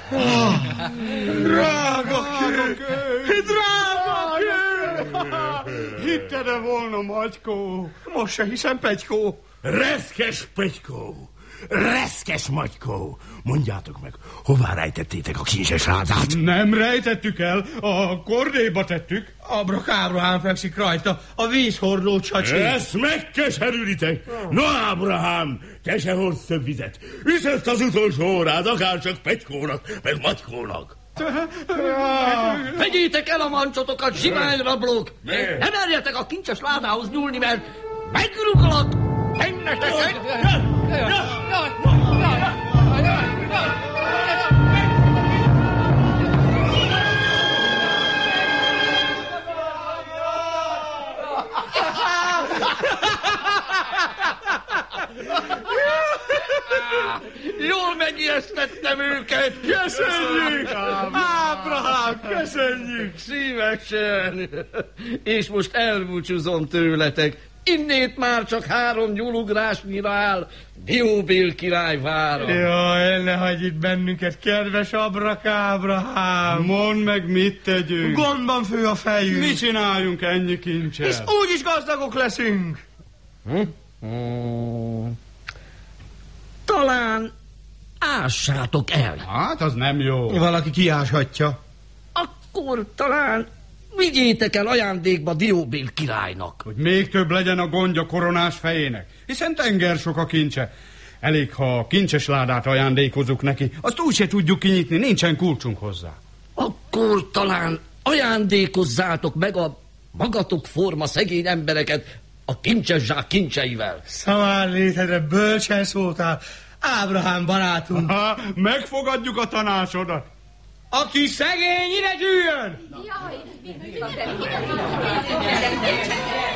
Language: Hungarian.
Drága kő! Hitted-e volna, Magykó? Most se hiszem, Petykó. Reszkes Petykó! Reszkes Magykó! Mondjátok meg, hová rejtettétek a kincses ládát? Nem rejtettük el, a kordéba tettük. Abrakábrahám fekszik rajta, a vízhordó csacsi. Ezt megkeserülitek! No, Ábrahám, te se hordsz több vizet. Üzött az utolsó órád, akárcsak Petykónak, meg Magykónak. Vegyétek el a mancsotokat, zsimányrablók! Ne merjetek a kincses ládához nyúlni, mert megrugolok! Tennetek! Jól megijesztettem őket! Köszönjük! Ábrahám, köszönjük! Szívesen! És most elbúcsúzom tőletek. Innét már csak 3 nyulugrásnyira áll Dióbél király vára. Jaj, ne hagyj itt bennünket, kedves Abrakábrahám! Mondd meg, mit tegyünk? Gondban fő a fejünk. Mit csináljunk ennyi kincsel? És úgyis gazdagok leszünk. Talán ássátok el. Hát, az nem jó. Valaki kiáshatja. Akkor talán vigyétek el ajándékba Dióbél királynak. Hogy még több legyen a gondja koronás fejének, hiszen tenger sok a kincse. Elég, ha a kincses ládát ajándékozunk neki, azt úgyse tudjuk kinyitni, nincsen kulcsunk hozzá. Akkor talán ajándékozzátok meg a magatok forma szegény embereket a kincses zsák kincseivel. Szamár létedre bölcsen szóltál, Ábrahám barátunk. Aha, megfogadjuk a tanácsodat. Aki szegény, ide gyűjjön! Jaj,